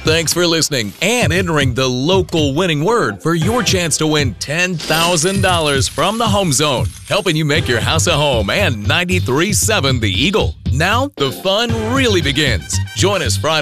Thanks for listening and entering the local winning word for your chance to win $10,000 from the Home Zone, helping you make your house a home and 93.7 The Eagle. Now, the fun really begins. Join us Friday